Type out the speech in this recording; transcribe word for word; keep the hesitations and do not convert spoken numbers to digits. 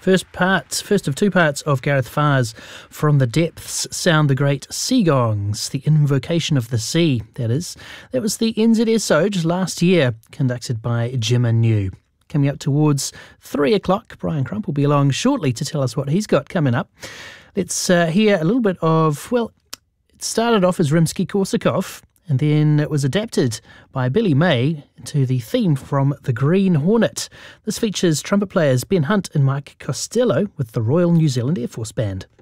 First part, first of two parts of Gareth Farr's From the Depths Sound the Great Sea Gongs, the Invocation of the Sea, that is. That was the N Z S O just last year, conducted by Jim Anew. Coming up towards three o'clock, Brian Crump will be along shortly to tell us what he's got coming up. Let's uh, hear a little bit of, well, it started off as Rimsky-Korsakov, and then it was adapted by Billy May to the theme from The Green Hornet. This features trumpet players Ben Hunt and Mike Costello with the Royal New Zealand Air Force Band.